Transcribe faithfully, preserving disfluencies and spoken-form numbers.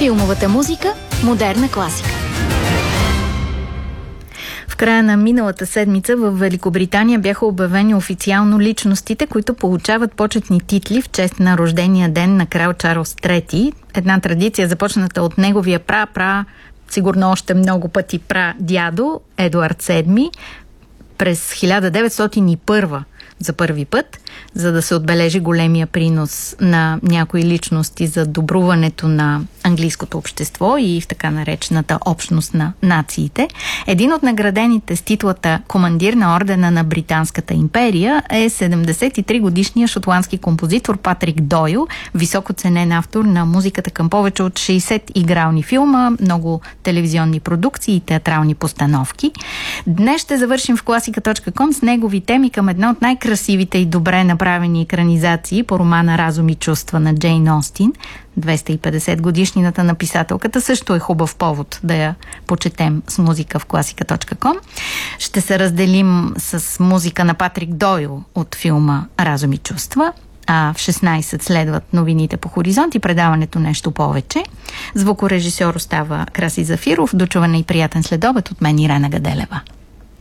Филмовата музика – модерна класика. В края на миналата седмица в Великобритания бяха обявени официално личностите, които получават почетни титли в чест на рождения ден на крал Чарлз трети. Една традиция, започната от неговия пра-пра, сигурно още много пъти пра-дядо Едуард седми през хиляда деветстотин и първа за първи път, за да се отбележи големия принос на някои личности за добруването на английското общество и в така наречената общност на нациите. Един от наградените с титлата командир на ордена на Британската империя е седемдесет и три годишният шотландски композитор Патрик Дойл, високо ценен автор на музиката към повече от шейсет игрални филма, много телевизионни продукции и театрални постановки. Днес ще завършим в класика точка ком с негови теми към една от най-красивите и добре направени екранизации по романа "Разум и чувства" на Джейн Остин. двеста и петдесет годишнината на писателката също е хубав повод да я почетем с музика в класика точка ком. Ще се разделим с музика на Патрик Дойл от филма "Разум и чувства", а в шестнайсет следват новините по Хоризонт и предаването "Нещо повече". Звукорежисьор остава Краси Зафиров. Дочуване и приятен следобед от мен, Ирена Гаделева.